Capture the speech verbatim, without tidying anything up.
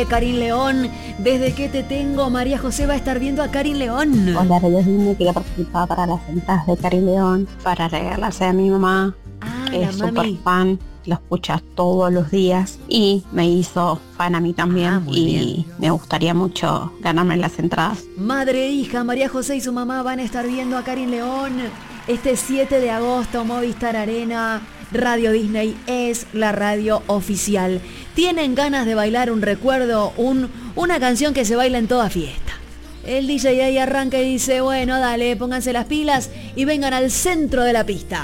Karin León, desde que te tengo, María José va a estar viendo a Karin León. Hola, Radio Disney, quería participar para las entradas de Karin León, para regalarse a mi mamá, Ah, que la es súper mami. fan, lo escucha todos los días y me hizo fan a mí también. Ah, muy y bien. me gustaría mucho ganarme las entradas. Madre e hija, María José y su mamá van a estar viendo a Karin León este siete de agosto, Movistar Arena. Radio Disney es la radio oficial. ¿Tienen ganas de bailar un recuerdo, un, una canción que se baila en toda fiesta? El D J ahí arranca y dice, bueno, dale, pónganse las pilas y vengan al centro de la pista.